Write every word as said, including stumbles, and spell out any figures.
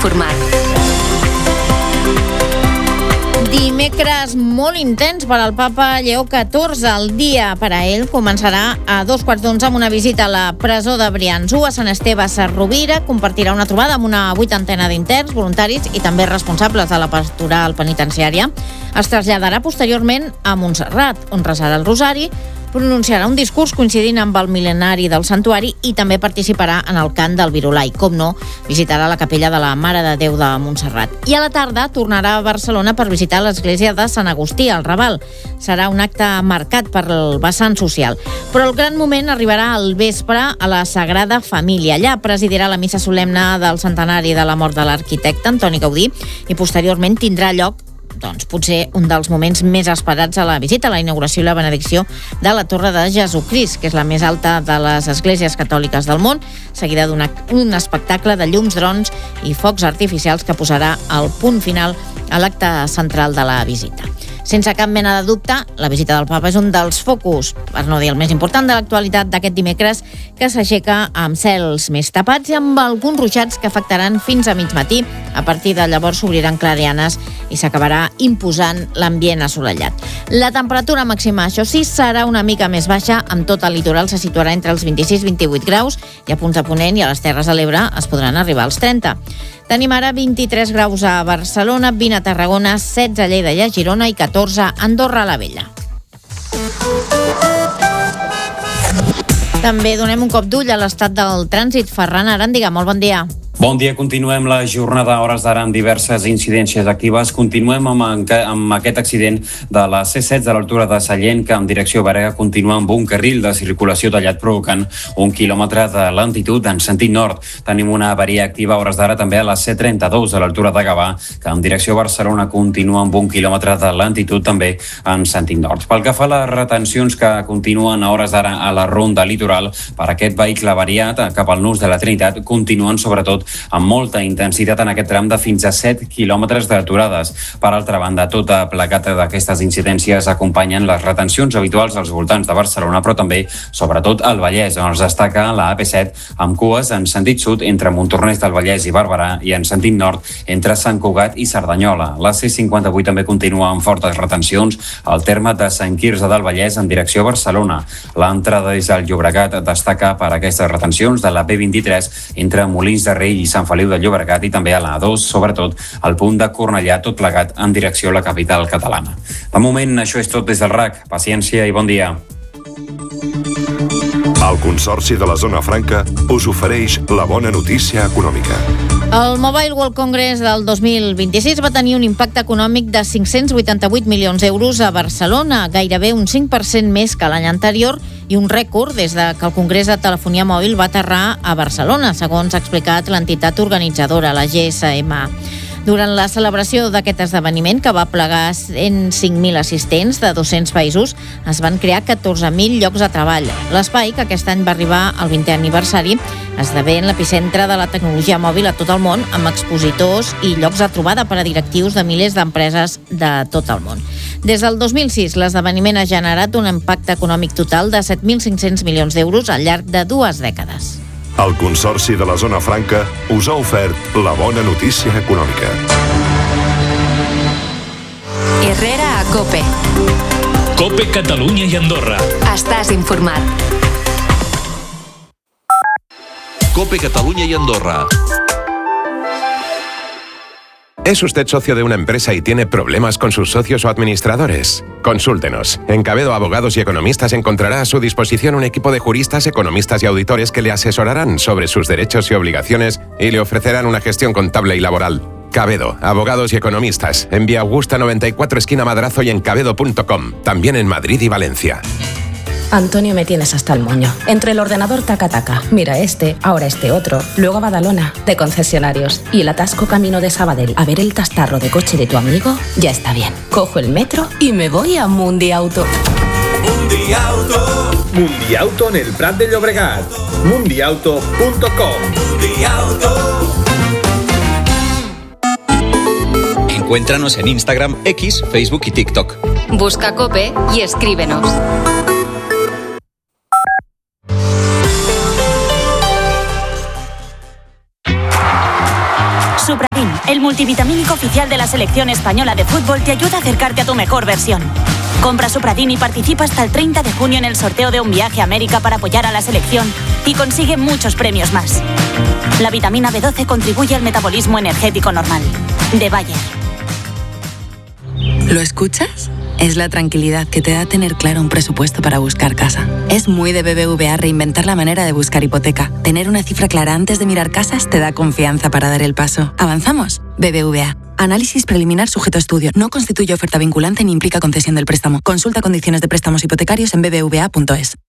informat. Dimecres molt intens per al papa Lleó catorze. El dia per a ell començarà a dos quarts d'onze amb una visita a la presó de Brians u a Sant Esteve Sarrovira. Compartirà una trobada amb una vuitantena d'interns, voluntaris i també responsables de la pastoral penitenciària. Es traslladarà posteriorment a Montserrat, on resarà el rosari, pronunciarà un discurs coincidint amb el mil·lenari del santuari i també participarà en el cant del Virolai. Com no, visitarà la capella de la Mare de Déu de Montserrat. I a la tarda tornarà a Barcelona per visitar l'església de Sant Agustí, al Raval. Serà un acte marcat per el vessant social. Però el gran moment arribarà al vespre a la Sagrada Família. Allà presidirà la missa solemne del centenari de la mort de l'arquitecte Antoni Gaudí i posteriorment tindrà lloc doncs potser un dels moments més esperats a la visita, la inauguració i la benedicció de la Torre de Jesucrist, que és la més alta de les esglésies catòliques del món, seguida d'un espectacle de llums, drons i focs artificials que posarà el punt final a l'acte central de la visita. Sense cap mena de dubte, la visita del papa és un dels focus, per no dir el més important de l'actualitat d'aquest dimecres, que s'aixeca amb cels més tapats i amb alguns ruixats que afectaran fins a mig matí. A partir de llavors s'obriran clarianes i s'acabarà imposant l'ambient assolellat. La temperatura màxima, això sí, serà una mica més baixa. Amb tot el litoral se situarà entre els vint-i-sis i vint-i-vuit graus i a punts de Ponent i a les Terres de l'Ebre es podran arribar als trenta. Tenim ara vint-i-tres graus a Barcelona, vint a Tarragona, setze a Lleida i a Girona i catorze a Andorra la Vella. També donem un cop d'ull a l'estat del trànsit. Ferran Aràndiga, molt bon dia. Bon dia, continuem la jornada a hores d'ara amb diverses incidències actives. Continuem amb, amb aquest accident de la C setze a l'altura de Sallent, que en direcció a Berga continua amb un carril de circulació tallat provocant un quilòmetre de lentitud en sentit nord. Tenim una avaria activa a hores d'ara també a la C trenta-dos a l'altura de Gavà, que en direcció a Barcelona continua amb un quilòmetre de lentitud també en sentit nord. Pel que fa a les retencions que continuen a hores d'ara a la ronda litoral per aquest vehicle variat cap al nus de la Trinitat, continuen sobretot amb molta intensitat en aquest tram de fins a set quilòmetres d'aturades. Per altra banda, tota plegata d'aquestes incidències acompanyen les retencions habituals als voltants de Barcelona, però també, sobretot, al Vallès, on es destaca la A P set amb cues en sentit sud entre Montornès del Vallès i Barberà i en sentit nord entre Sant Cugat i Cerdanyola. La C cinquanta-vuit també continua amb fortes retencions al terme de Sant Quirze del Vallès en direcció a Barcelona. L'entrada des del Llobregat destaca per aquestes retencions de la B vint-i-tres entre Molins de Rei i Sant Feliu de Llobregat i també a la A dos, sobretot al punt de Cornellà, tot plegat en direcció a la capital catalana. De moment, això és tot des del R A C. Paciència i bon dia. El Consorci de la Zona Franca us ofereix la bona notícia econòmica. El Mobile World Congress del dos mil vint-i-sis va tenir un impacte econòmic de cinc-cents vuitanta-vuit milions d'euros a Barcelona, gairebé un cinc per cent més que l'any anterior i un rècord des de que el Congrés de Telefonia Mòbil va aterrar a Barcelona, segons ha explicat l'entitat organitzadora, la G S M A. Durant la celebració d'aquest esdeveniment, que va plegar cent cinc mil assistents de dos-cents països, es van crear catorze mil llocs de treball. L'espai, que aquest any va arribar al vintè aniversari, esdevé en l'epicentre de la tecnologia mòbil a tot el món, amb expositors i llocs de trobada per a directius de milers d'empreses de tot el món. Des del dos mil sis, l'esdeveniment ha generat un impacte econòmic total de set mil cinc-cents milions d'euros al llarg de dues dècades. El Consorci de la Zona Franca us ha ofert la bona notícia econòmica. Herrera a COPE. COPE Catalunya i Andorra. Estàs informat. COPE Catalunya y Andorra. ¿Es usted socio de una empresa y tiene problemas con sus socios o administradores? Consúltenos. En Cabedo Abogados y Economistas encontrará a su disposición un equipo de juristas, economistas y auditores que le asesorarán sobre sus derechos y obligaciones y le ofrecerán una gestión contable y laboral. Cabedo, Abogados y Economistas, en Vía Augusta noventa y cuatro, esquina Madrazo y en cabedo punto com. También en Madrid y Valencia. Antonio, me tienes hasta el moño. Entre el ordenador taca-taca, mira este, ahora este otro, luego a Badalona, de concesionarios, y el atasco camino de Sabadell a ver el tastarro de coche de tu amigo, ya está bien. Cojo el metro y me voy a Mundiauto. Mundiauto. Mundiauto en el Prat de Llobregat. Mundiauto punto com. Mundiauto. Encuéntranos en Instagram, X, Facebook y TikTok. Busca COPE y escríbenos. Vitamín, el multivitamínico oficial de la selección española de fútbol, te ayuda a acercarte a tu mejor versión. Compra Supradin y participa hasta el treinta de junio en el sorteo de un viaje a América para apoyar a la selección y consigue muchos premios más. La vitamina B doce contribuye al metabolismo energético normal. De Bayer. ¿Lo escuchas? Es la tranquilidad que te da tener claro un presupuesto para buscar casa. Es muy de B B V A reinventar la manera de buscar hipoteca. Tener una cifra clara antes de mirar casas te da confianza para dar el paso. ¿Avanzamos? B B V A. Análisis preliminar sujeto a estudio. No constituye oferta vinculante ni implica concesión del préstamo. Consulta condiciones de préstamos hipotecarios en b b v a punto es.